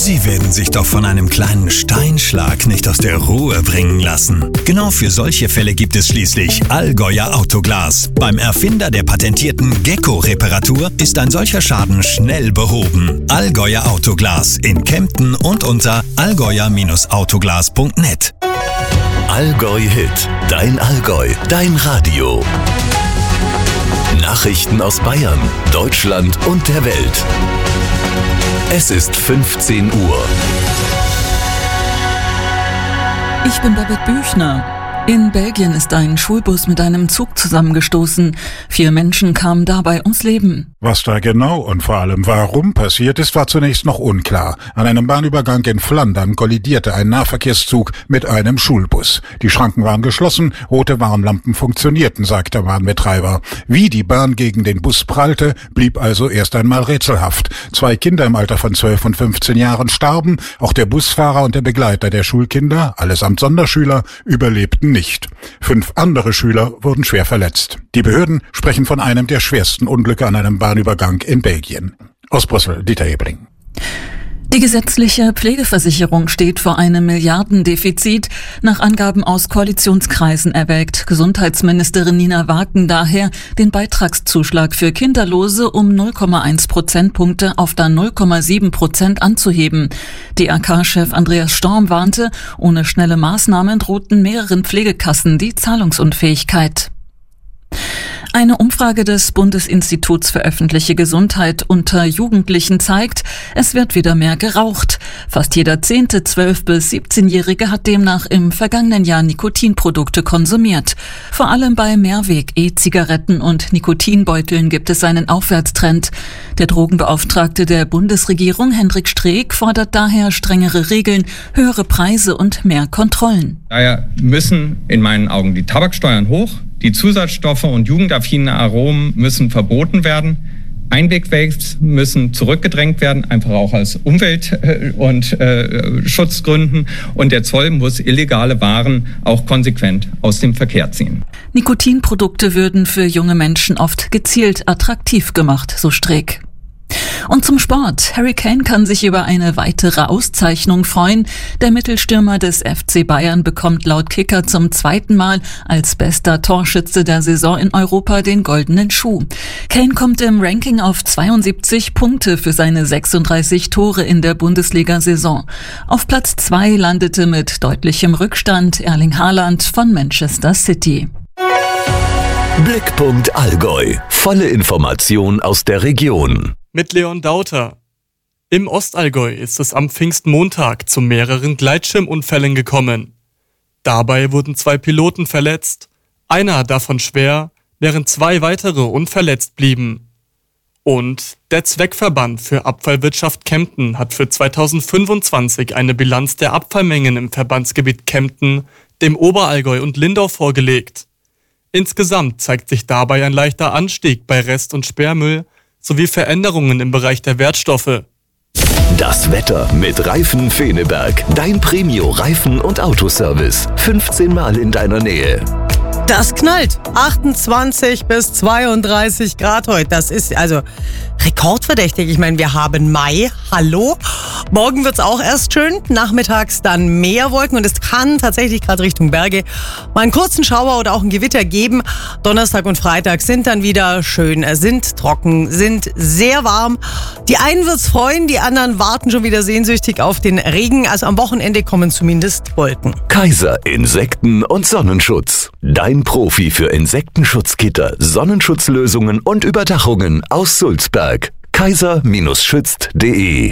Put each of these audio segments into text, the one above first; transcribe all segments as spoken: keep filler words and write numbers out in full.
Sie werden sich doch von einem kleinen Steinschlag nicht aus der Ruhe bringen lassen. Genau für solche Fälle gibt es schließlich Allgäuer Autoglas. Beim Erfinder der patentierten Gecko-Reparatur ist ein solcher Schaden schnell behoben. Allgäuer Autoglas in Kempten und unter allgäuer Autoglas punkt net. Allgäu Hit, dein Allgäu, dein Radio. Nachrichten aus Bayern, Deutschland und der Welt. Es ist fünfzehn Uhr. Ich bin Babette Büchner. In Belgien ist ein Schulbus mit einem Zug zusammengestoßen. Vier Menschen kamen dabei ums Leben. Was da genau und vor allem warum passiert ist, war zunächst noch unklar. An einem Bahnübergang in Flandern kollidierte ein Nahverkehrszug mit einem Schulbus. Die Schranken waren geschlossen, rote Warnlampen funktionierten, sagt der Bahnbetreiber. Wie die Bahn gegen den Bus prallte, blieb also erst einmal rätselhaft. Zwei Kinder im Alter von zwölf und fünfzehn Jahren starben, auch der Busfahrer und der Begleiter der Schulkinder, allesamt Sonderschüler, überlebten nicht. Nicht. Fünf andere Schüler wurden schwer verletzt. Die Behörden sprechen von einem der schwersten Unglücke an einem Bahnübergang in Belgien. Aus Brüssel, Dieter Ebling. Die gesetzliche Pflegeversicherung steht vor einem Milliardendefizit. Nach Angaben aus Koalitionskreisen erwägt Gesundheitsministerin Nina Waken daher, den Beitragszuschlag für Kinderlose um null Komma eins Prozentpunkte auf dann null Komma sieben Prozent anzuheben. D A K-Chef Andreas Storm warnte, ohne schnelle Maßnahmen drohten mehreren Pflegekassen die Zahlungsunfähigkeit. Eine Umfrage des Bundesinstituts für öffentliche Gesundheit unter Jugendlichen zeigt, es wird wieder mehr geraucht. Fast jeder zehnte zwölf- bis siebzehnjährige hat demnach im vergangenen Jahr Nikotinprodukte konsumiert. Vor allem bei Mehrweg-E-Zigaretten und Nikotinbeuteln gibt es einen Aufwärtstrend. Der Drogenbeauftragte der Bundesregierung, Hendrik Streeck, fordert daher strengere Regeln, höhere Preise und mehr Kontrollen. Daher müssen in meinen Augen die Tabaksteuern hoch. Die Zusatzstoffe und jugendaffine Aromen müssen verboten werden. Einwegvapes müssen zurückgedrängt werden, einfach auch aus Umwelt- und äh, Schutzgründen. Und der Zoll muss illegale Waren auch konsequent aus dem Verkehr ziehen. Nikotinprodukte würden für junge Menschen oft gezielt attraktiv gemacht, so Streeck. Und zum Sport. Harry Kane kann sich über eine weitere Auszeichnung freuen. Der Mittelstürmer des F C Bayern bekommt laut Kicker zum zweiten Mal als bester Torschütze der Saison in Europa den goldenen Schuh. Kane kommt im Ranking auf zweiundsiebzig Punkte für seine sechsunddreißig Tore in der Bundesliga-Saison. Auf Platz zwei landete mit deutlichem Rückstand Erling Haaland von Manchester City. Blickpunkt Allgäu. Volle Information aus der Region. Mit Leon Dauter. Im Ostallgäu ist es am Pfingstmontag zu mehreren Gleitschirmunfällen gekommen. Dabei wurden zwei Piloten verletzt, einer davon schwer, während zwei weitere unverletzt blieben. Und der Zweckverband für Abfallwirtschaft Kempten hat für zweitausendfünfundzwanzig eine Bilanz der Abfallmengen im Verbandsgebiet Kempten, dem Oberallgäu und Lindau vorgelegt. Insgesamt zeigt sich dabei ein leichter Anstieg bei Rest- und Sperrmüll sowie Veränderungen im Bereich der Wertstoffe. Das Wetter mit Reifen Feneberg. Dein Premio-Reifen- und Autoservice. fünfzehn Mal in deiner Nähe. Das knallt. achtundzwanzig bis zweiunddreißig Grad heute. Das ist also rekordverdächtig. Ich meine, wir haben Mai. Hallo. Morgen wird's auch erst schön. Nachmittags dann mehr Wolken und es kann tatsächlich gerade Richtung Berge mal einen kurzen Schauer oder auch ein Gewitter geben. Donnerstag und Freitag sind dann wieder schön, sind trocken, sind sehr warm. Die einen wird's freuen, die anderen warten schon wieder sehnsüchtig auf den Regen. Also am Wochenende kommen zumindest Wolken. Kaiser Insekten- und Sonnenschutz. Dein Profi für Insektenschutzgitter, Sonnenschutzlösungen und Überdachungen aus Sulzberg. kaiser schützt punkt de.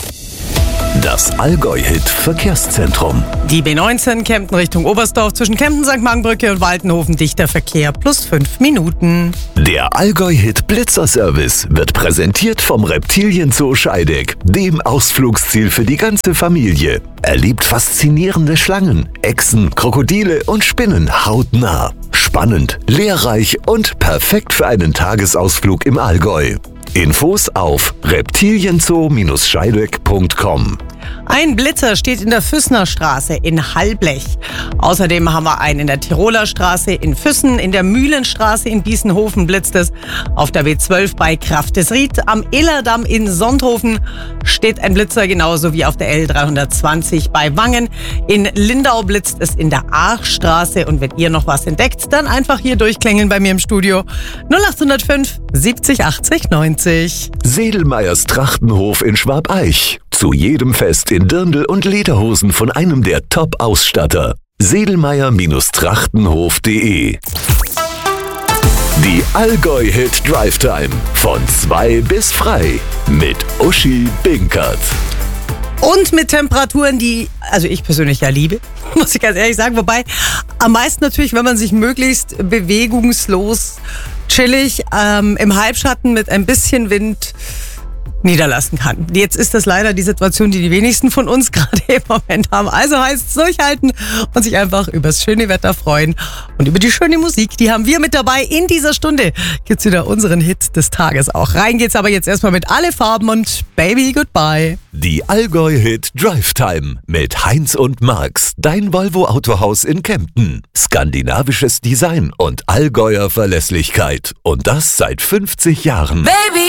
Das Allgäu-Hit-Verkehrszentrum. Die B neunzehn Kempten Richtung Oberstdorf zwischen Kempten, Sankt Markenbrücke und Waltenhofen dichter Verkehr plus fünf Minuten. Der Allgäu-Hit-Blitzerservice wird präsentiert vom Reptilienzoo Scheideck, dem Ausflugsziel für die ganze Familie. Erlebt faszinierende Schlangen, Echsen, Krokodile und Spinnen hautnah. Spannend, lehrreich und perfekt für einen Tagesausflug im Allgäu. Infos auf reptilienzoo Scheideck punkt com. Ein Blitzer steht in der Füssner Straße in Hallblech. Außerdem haben wir einen in der Tiroler Straße in Füssen, in der Mühlenstraße in Biesenhofen blitzt es, auf der W zwölf bei Kraftesried, am Illerdamm in Sonthofen steht ein Blitzer, genauso wie auf der L dreihundertzwanzig bei Wangen. In Lindau blitzt es in der Aachstraße und wenn ihr noch was entdeckt, dann einfach hier durchklingeln bei mir im Studio. null acht null fünf siebzig achtzig neunzig. Sedelmeyers Trachtenhof in Schwabeich. Zu jedem Fest in Dirndl und Lederhosen von einem der Top-Ausstatter. Sedelmeyer-Trachtenhof punkt de. Die Allgäu-Hit Drive Time. Von zwei bis frei. Mit Uschi Binkert. Und mit Temperaturen, die, also ich persönlich ja liebe, muss ich ganz ehrlich sagen. Wobei, am meisten natürlich, wenn man sich möglichst bewegungslos, chillig, ähm, im Halbschatten mit ein bisschen Wind niederlassen kann. Jetzt ist das leider die Situation, die die wenigsten von uns gerade im Moment haben. Also heißt es durchhalten und sich einfach übers schöne Wetter freuen und über die schöne Musik. Die haben wir mit dabei. In dieser Stunde gibt's wieder unseren Hit des Tages auch. Rein geht's aber jetzt erstmal mit Alle Farben und Baby Goodbye. Die Allgäu-Hit Drive Time mit Heinz und Marx. Dein Volvo Autohaus in Kempten. Skandinavisches Design und Allgäuer Verlässlichkeit. Und das seit fünfzig Jahren. Baby!